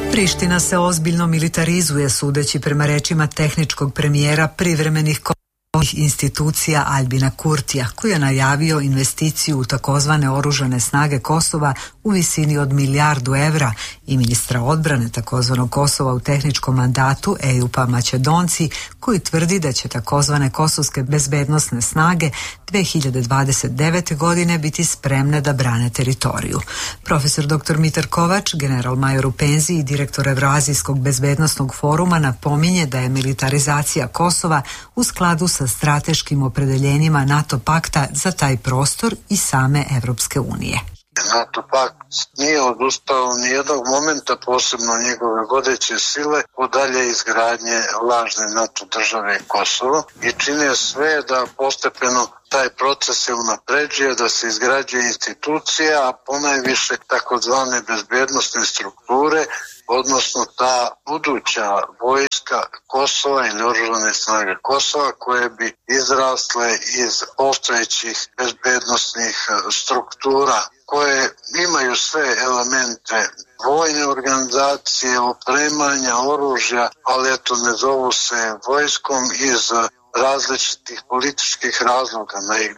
Priština se ozbiljno militarizuje, sudeći prema rečima tehničkog premijera privremenih institucija Albina Kurtija, koji je najavio investiciju u takozvane oružane snage Kosova u visini od $1.000.000.000 evra i ministra odbrane takozvanog Kosova u tehničkom mandatu Ejupa Makedonci, koji tvrdi da će takozvane kosovske bezbednosne snage 2029. godine biti spremne da brane teritoriju. Profesor dr. Mitar Kovač, general major u penziji i direktor Evroazijskog bezbednosnog foruma, napominje da je militarizacija Kosova u skladu sa strateškim opredeljenjima NATO pakta za taj prostor i same Evropske unije. NATO pakt nije odustao ni jednog momenta, posebno njegove vodeće sile, od dalje izgradnje lažne NATO države Kosovo i čine sve da postepeno taj proces se unapređuje, da se izgrađuje institucija, a ponajviše takozvane bezbednosne strukture, odnosno ta buduća vojska Kosova ili oružane snage Kosova koje bi izrasle iz postojećih bezbednosnih struktura koje imaju sve elemente vojne organizacije, opremanja, oružja, ali eto ne zovu se vojskom iz različitih političkih razloga.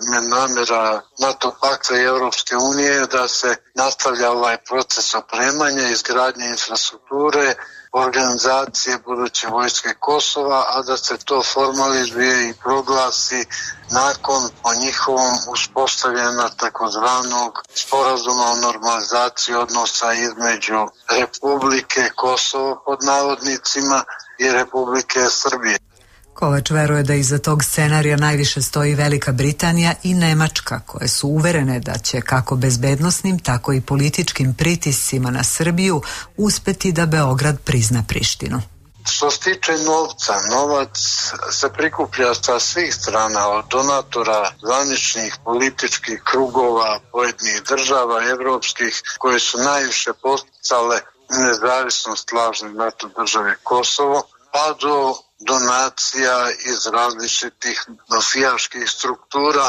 Namjera NATO pakta i Europske unije da se nastavlja ovaj proces opremanja, izgradnje infrastrukture, organizacije buduće vojske Kosova, a da se to formalizuje i proglasi nakon po njihovom uspostavljena takozvanog sporazuma o normalizaciji odnosa između Republike Kosovo pod navodnicima i Republike Srbije. Kovač veruje da iza tog scenarija najviše stoji Velika Britanija i Nemačka, koje su uverene da će kako bezbednosnim, tako i političkim pritiscima na Srbiju uspeti da Beograd prizna Prištinu. Što se tiče novca, novac se prikuplja sa svih strana, od donatora, zvaničnih političkih krugova, pojedinih država, evropskih, koje su najviše posticale nezavisnost lažne NATO države Kosovo, pa do donacija iz različitih mafijaških struktura,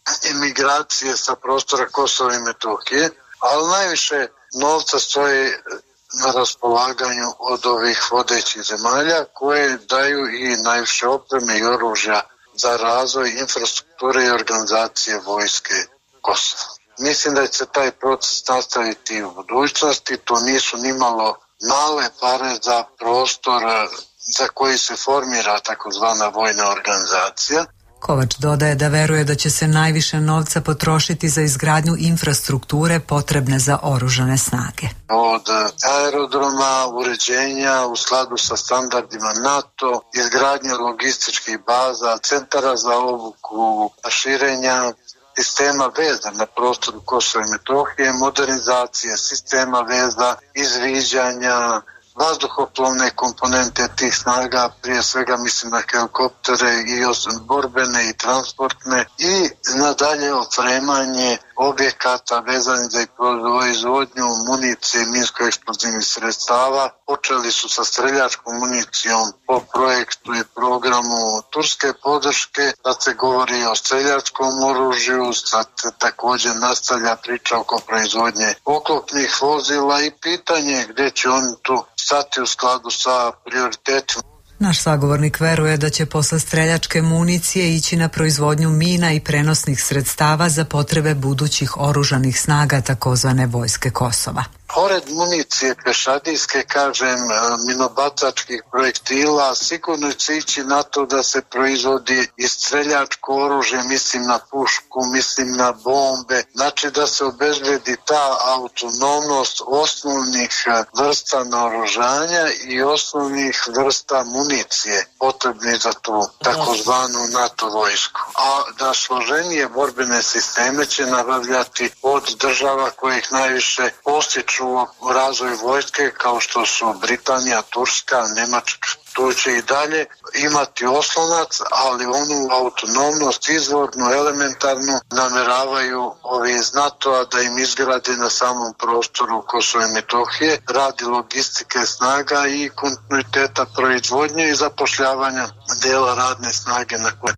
emigracije sa prostora Kosova i Metohije, ali najviše novca stoji na raspolaganju od ovih vodećih zemalja koje daju i najviše opreme i oružja za razvoj infrastrukture i organizacije vojske Kosova. Mislim da će se taj proces nastaviti i u budućnosti, to nisu nimalo male pare za prostor za koji se formira takozvana vojna organizacija. Kovač dodaje da veruje da će se najviše novca potrošiti za izgradnju infrastrukture potrebne za oružane snage. Od aerodroma, uređenja u skladu sa standardima NATO, izgradnje logističkih baza, centara za obuku, širenja sistema veza na prostoru Kosova i Metohije, modernizacije sistema veza, izviđanja, vazduhoplovne komponente tih snaga, prije svega mislim na helikoptere i borbene i transportne, i nadalje opremanje objekata vezanih za proizvodnju municije i minsko-eksplozivnih sredstava. Počeli su sa streljačkom municijom po projektu i programu turske podrške, sad se govori o streljačkom oružju, sad se također nastavlja priča oko proizvodnje oklopnih vozila i pitanje gdje će oni tu stati u skladu sa prioritetima. Naš sagovornik veruje da će posle streljačke municije ići na proizvodnju mina i prenosnih sredstava za potrebe budućih oružanih snaga takozvane vojske Kosova. Pored municije pešadijske, kažem, minobacačkih projektila, sigurno će ići na to da se proizvodi i streljačko oružje, mislim na pušku, mislim na bombe, znači da se obezbedi ta autonomnost osnovnih vrsta naoružanja i osnovnih vrsta municije potrebne za tu takozvanu NATO vojsku. A da složenije borbene sisteme će nabavljati od država kojih najviše postiču u razvoju vojske, kao što su Britanija, Turska, Nemačka. Tu će i dalje imati oslonac, ali onu autonomnost izvornu, elementarnu nameravaju ovi iz NATO-a da im izgrade na samom prostoru Kosova i Metohije, radi logistike snaga i kontinuiteta proizvodnje i zapošljavanja dela radne snage na koje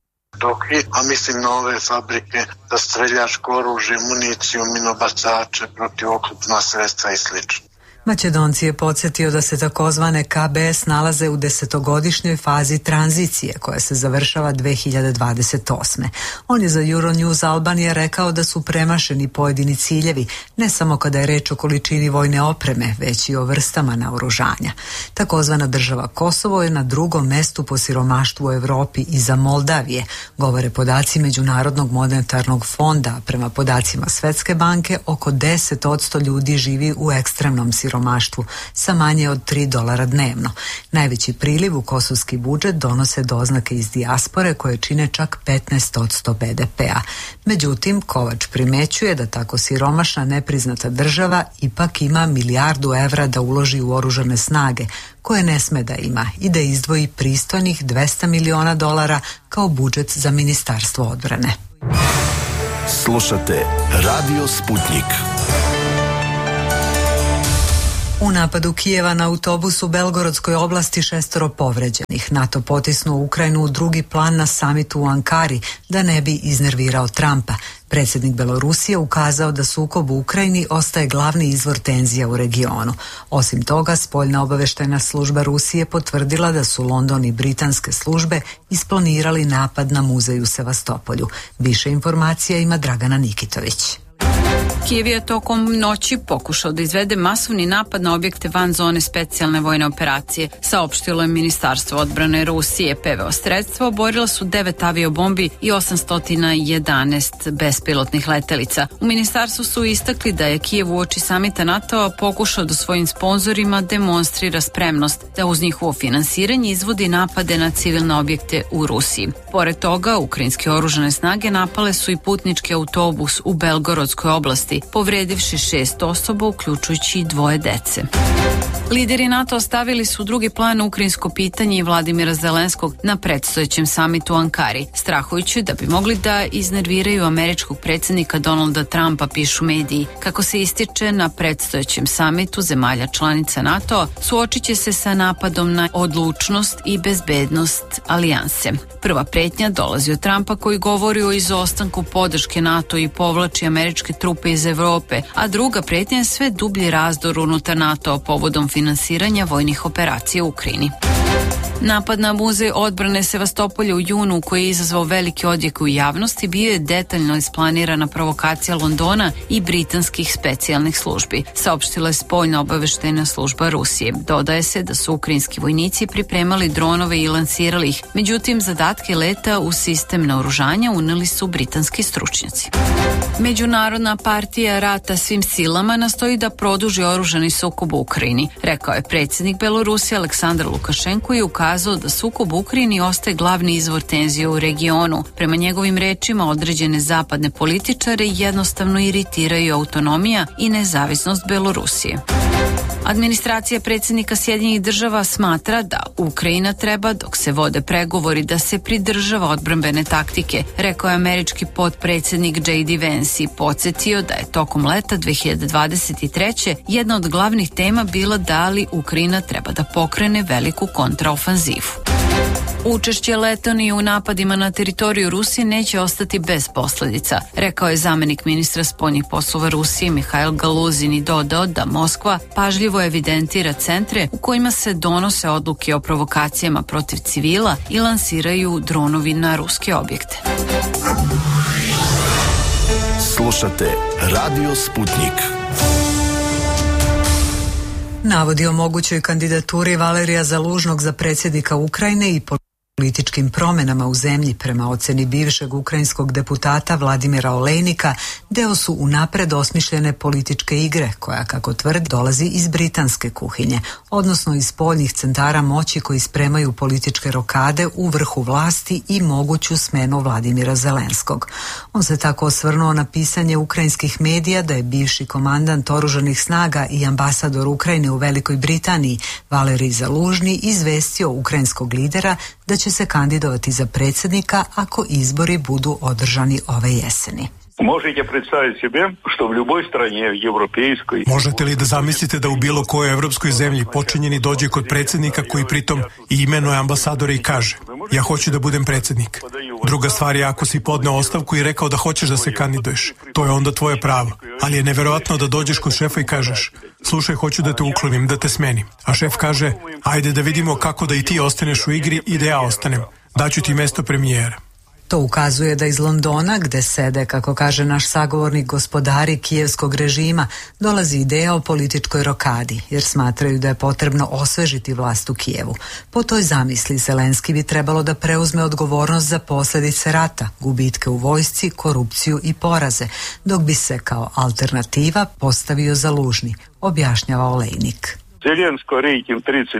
a mislim na ove fabrike za streljačko oružje, municiju, minobacače, protivoklopna sredstva i sl. Makedonci je podsjetio da se takozvane KBS nalaze u 10-godišnjoj fazi tranzicije koja se završava 2028. On je za Euronews Albanija rekao da su premašeni pojedini ciljevi, ne samo kada je reč o količini vojne opreme, već i o vrstama naoružanja. Takozvana država Kosovo je na drugom mestu po siromaštvu u Evropi iza Moldavije, govore podaci Međunarodnog monetarnog fonda. Prema podacima Svetske banke, oko 10% ljudi živi u ekstremnom siromaštvu sa manje od $3 dnevno. Najveći priliv u kosovski budžet donose doznake iz dijaspore koje čine čak 15% BDP-a. Međutim, Kovač primećuje da tako siromašna nepriznata država ipak ima $1 milijardu da uloži u oružane snage, koje ne sme da ima, i da izdvoji pristojnih $200 miliona kao budžet za Ministarstvo odbrane. Slušate Radio Sputnik. U napadu Kijeva na autobus u Belgorodskoj oblasti 6 povređenih. NATO potisnuo Ukrajinu u drugi plan na samitu u Ankari da ne bi iznervirao Trumpa. Predsjednik Belorusije ukazao da sukob u Ukrajini ostaje glavni izvor tenzija u regionu. Osim toga, spoljna obaveštajna služba Rusije potvrdila da su London i britanske službe isplanirali napad na muzej u Sevastopolju. Više informacija ima Dragana Nikitović. Kijev je tokom noći pokušao da izvede masovni napad na objekte van zone specijalne vojne operacije, saopštilo je Ministarstvo odbrane Rusije. PVO sredstva oborila su 9 aviobombi i 811 bespilotnih letelica. U ministarstvu su istakli da je Kijev uoči samita NATO-a pokušao da svojim sponzorima demonstrira spremnost da uz njihovo finansiranje izvodi napade na civilne objekte u Rusiji. Pored toga, ukrajinske oružane snage napale su i putnički autobus u Belgorodskoj oblasti, povredivši 6 osoba, uključujući i 2 dece. Lideri NATO stavili su u drugi plan ukrajinsko pitanje i Vladimira Zelenskog na predstojećem samitu u Ankari, strahujući da bi mogli da iznerviraju američkog predsjednika Donalda Trumpa, pišu mediji. Kako se ističe, na predstojećem samitu zemalja članica NATO suočit će se sa napadom na odlučnost i bezbednost alijanse. Prva pretnja dolazi od Trumpa, koji govori o izostanku podrške NATO i povlači američke trupe iz Evrope, a druga pretnja je sve dublji razdor unutar NATO povodom finansiranja vojnih operacija u Ukrajini. Napad na muzej odbrane Sevastopolja u junu, koji je izazvao veliki odjek u javnosti, bio je detaljno isplanirana provokacija Londona i britanskih specijalnih službi, saopštila je spoljna obaveštajna služba Rusije. Dodaje se da su ukrajinski vojnici pripremali dronove i lansirali ih, međutim zadatke leta u sistem naoružanja uneli su britanski stručnjaci. Međunarodna partija Rata svim silama nastoji da produži oružani sukob u Ukrajini, rekao je predsjednik Belorusije Aleksandar Lukašenko i ukazao da sukob u Ukrajini ostaje glavni izvor tenzije u regionu. Prema njegovim rečima, određene zapadne političare jednostavno iritiraju autonomija i nezavisnost Belorusije. Administracija predsjednika Sjedinjenih Država smatra da Ukrajina treba, dok se vode pregovori, da se pridržava odbrambene taktike, rekao je američki potpredsjednik J.D. Vance i podsjetio da je tokom leta 2023. jedna od glavnih tema bila da li Ukrajina treba da pokrene veliku kontraofanzivu. Učešće Letonije u napadima na teritoriju Rusije neće ostati bez posljedica, rekao je zamenik ministra spoljnih poslova Rusije Mihail Galuzin i dodao da Moskva pažljivo evidentira centre u kojima se donose odluke o provokacijama protiv civila i lansiraju dronovi na ruske objekte. Slušate Radio Sputnik. Navodi o mogućoj kandidaturi Valerija Zalužnog za predsjednika Ukrajine i političkim promjenama u zemlji, prema oceni bivšeg ukrajinskog deputata Vladimira Olejnika, deo su unapred osmišljene političke igre, koja, kako tvrdi, dolazi iz britanske kuhinje, odnosno iz spoljnih centara moći koji spremaju političke rokade u vrhu vlasti i moguću smenu Vladimira Zelenskog. On se tako osvrnuo na pisanje ukrajinskih medija da je bivši komandant oružanih snaga i ambasador Ukrajine u Velikoj Britaniji Valerij Zalužni izvestio ukrajinskog lidera da će se kandidovati za predsjednika ako izbori budu održani ove jeseni. Možete li da zamislite da u bilo kojoj evropskoj zemlji počinjeni dođe kod predsjednika koji pritom i imenuje ambasadore i kaže: ja hoću da budem predsjednik. Druga stvar je ako si podneo ostavku i rekao da hoćeš da se kandiduješ. To je onda tvoje pravo. Ali je neverovatno da dođeš kod šefa i kažeš: slušaj, hoću da te uklonim, da te smenim. A šef kaže: ajde da vidimo kako da i ti ostaneš u igri i da ja ostanem. Daću ti mesto premijera. To ukazuje da iz Londona, gde sede, kako kaže naš sagovornik, gospodari kijevskog režima, dolazi ideja o političkoj rokadi, jer smatraju da je potrebno osvežiti vlast u Kijevu. Po toj zamisli Zelenski bi trebalo da preuzme odgovornost za posljedice rata, gubitke u vojsci, korupciju i poraze, dok bi se kao alternativa postavio Zalužni, objašnjava Olejnik. Zelensko rejting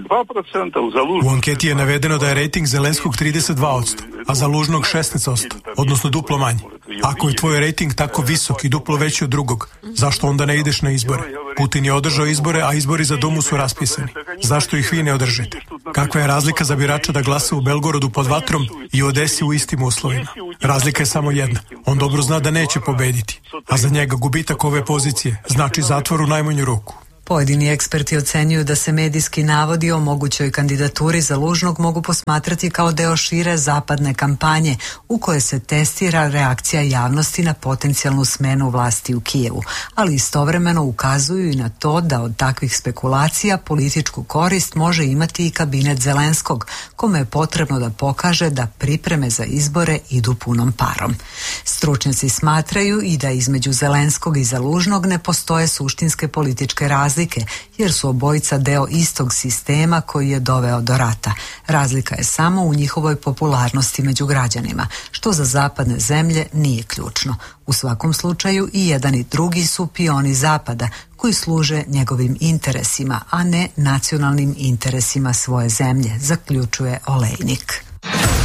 32%, U anketi je navedeno da je rejting Zelenskog 32%, a Zalužnog 16%, odnosno duplo manji. Ako je tvoj rejting tako visok i duplo veći od drugog, zašto onda ne ideš na izbore? Putin je održao izbore, a izbori za Dumu su raspisani. Zašto ih vi ne održite? Kakva je razlika za birača da glasa u Belgorodu pod vatrom i u Odesi u istim uslovima? Razlika je samo jedna. On dobro zna da neće pobediti, a za njega gubitak ove pozicije znači zatvor u najmanju ruku. Pojedini eksperti ocenjuju da se medijski navodi o mogućoj kandidaturi Zalužnog mogu posmatrati kao deo šire zapadne kampanje u kojoj se testira reakcija javnosti na potencijalnu smenu vlasti u Kijevu, ali istovremeno ukazuju i na to da od takvih spekulacija političku korist može imati i kabinet Zelenskog, kome je potrebno da pokaže da pripreme za izbore idu punom parom. Stručnjaci smatraju i da između Zelenskog i Zalužnog ne postoje suštinske političke razlike, jer su obojica deo istog sistema koji je doveo do rata. Razlika je samo u njihovoj popularnosti među građanima, što za zapadne zemlje nije ključno. U svakom slučaju i jedan i drugi su pioni zapada koji služe njegovim interesima, a ne nacionalnim interesima svoje zemlje, zaključuje Olejnik.